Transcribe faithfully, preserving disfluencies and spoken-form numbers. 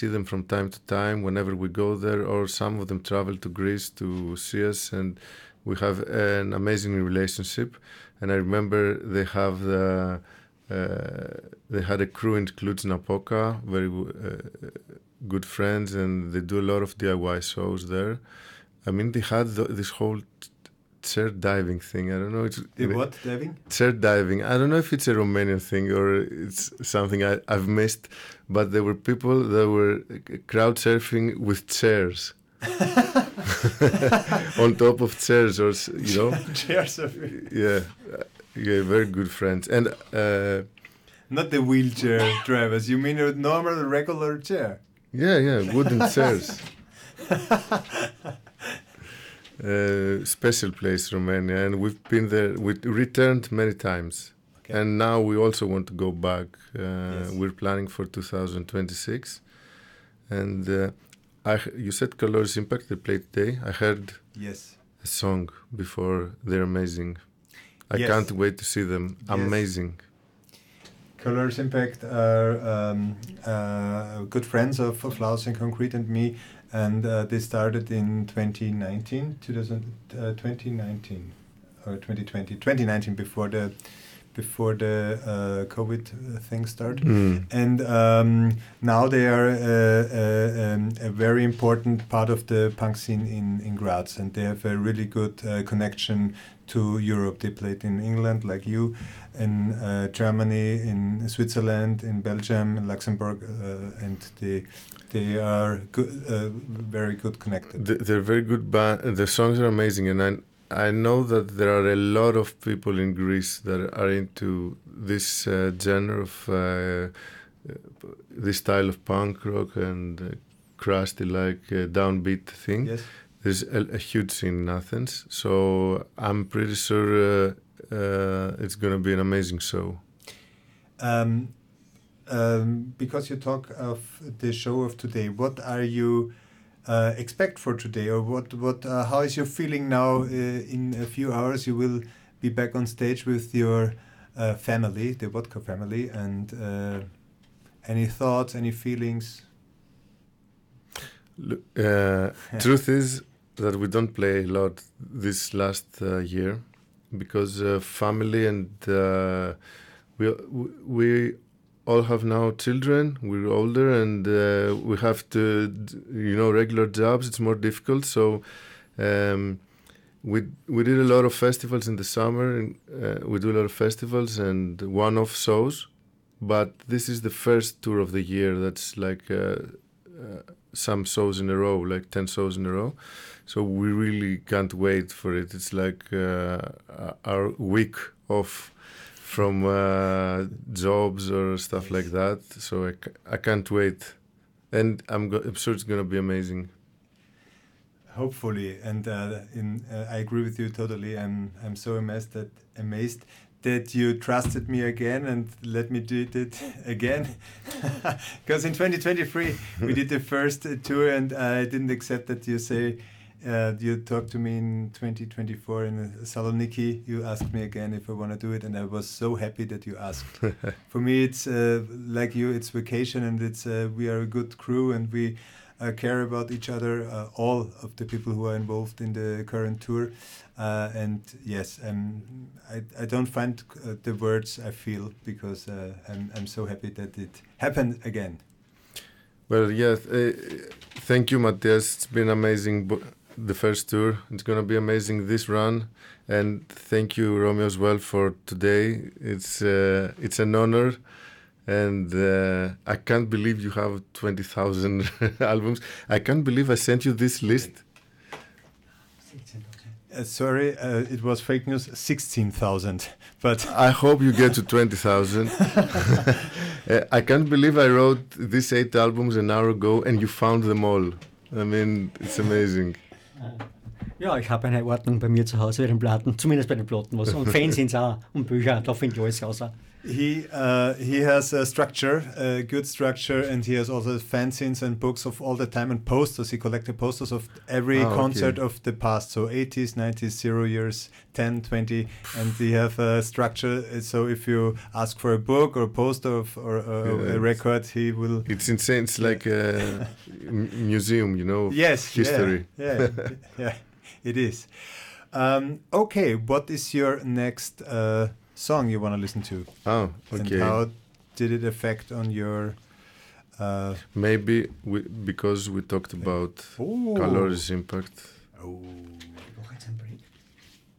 see them from time to time whenever we go there, or some of them travel to Greece to see us, and we have an amazing relationship. And I remember they have the uh, they had a crew in Cluj-Napoca, very uh, good friends, and they do a lot of D I Y shows there. I mean, they had the, this whole chair diving thing. I don't know. It's The what diving? Chair diving. I don't know if it's a Romanian thing or it's something I, I've missed, but there were people that were crowd surfing with chairs. On top of chairs, or you know, chairs surfing. Yeah, yeah, very good friends. And uh, not the wheelchair drivers. You mean a normal, regular chair? Yeah, yeah, wooden chairs. Uh, special place, Romania, and we've been there. We returned many times, okay. And now we also want to go back. Uh, yes. We're planning for two thousand twenty-six, and uh, I, you said Colors Impact. They played today. I heard yes a song before. They're amazing. I yes. can't wait to see them. Yes. Amazing. Colors Impact are um, uh, good friends of, of Flowers and Concrete and me. And uh, they started in twenty nineteen, twenty nineteen or twenty twenty, twenty nineteen before the before the uh, COVID thing started. Mm. And um, now they are uh, uh, um, a very important part of the punk scene in, in Graz, and they have a really good uh, connection to Europe. They played in England, like you, in uh, Germany, in Switzerland, in Belgium, in Luxembourg, uh, and they they are good, uh, very good connected. They're very good band. The songs are amazing, and I I know that there are a lot of people in Greece that are into this uh, genre of uh, this style of punk rock and uh, crusty, like uh, downbeat thing. Yes. There's a, a huge scene in Athens, so I'm pretty sure uh, uh, it's going to be an amazing show. Um, um, because you talk of the show of today, what are you uh, expect for today, or what what uh, how is your feeling now? Uh, in a few hours, you will be back on stage with your uh, family, the Vodka family, and uh, any thoughts, any feelings? Look, uh, truth is that we don't play a lot this last uh, year because uh, family and uh, we we all have now children. We're older and uh, we have to, you know, regular jobs. It's more difficult. So um, we we did a lot of festivals in the summer. And, uh, we do a lot of festivals and one-off shows. But this is the first tour of the year that's like uh, uh, some shows in a row, like ten shows in a row. So we really can't wait for it. It's like uh, our week off from uh, jobs or stuff yes. like that. So I, c- I can't wait. And I'm, go- I'm sure it's going to be amazing. Hopefully. And uh, in, uh, I agree with you totally. I'm, I'm so amazed that, amazed that you trusted me again and let me do it again. Because in twenty twenty-three, we did the first uh, tour and I didn't accept that you say, Uh, you talked to me in twenty twenty-four in Saloniki. You asked me again if I want to do it, and I was so happy that you asked. For me, it's uh, like you, it's vacation, and it's uh, we are a good crew, and we uh, care about each other. Uh, all of the people who are involved in the current tour, uh, and yes, um, I I don't find uh, the words I feel because uh, I'm I'm so happy that it happened again. Well, yes, uh, thank you, Matthias. It's been amazing. Bo- The first tour, it's gonna be amazing this run, and thank you, Romeo, as well for today. It's uh, it's an honor, and uh, I can't believe you have twenty thousand albums. I can't believe I sent you this list. Uh, sorry, uh, it was fake news. Sixteen thousand, but I hope you get to twenty thousand. uh, I can't believe I wrote these eight albums an hour ago, and you found them all. I mean, it's amazing. Ja, ich habe eine Ordnung bei mir zu Hause bei den Platten, zumindest bei den Platten was. Und Fanzines auch und Bücher, da finde ich alles raus. He uh, he has a structure, a good structure, and he has also fanzines and books of all the time and posters. He collected posters of every Ah, concert okay. of the past, so eighties, nineties, zero years, ten, twenty, and they have a structure. So if you ask for a book or a poster of, or a, Yeah, a record, he will. It's insane. It's like a m- museum, you know, of Yes, history. Yeah, yeah, yeah, it is. Um, okay, what is your next uh, song you want to listen to? Oh, And okay. how did it affect on your? Uh, Maybe we, because we talked about oh. Color's impact. Oh.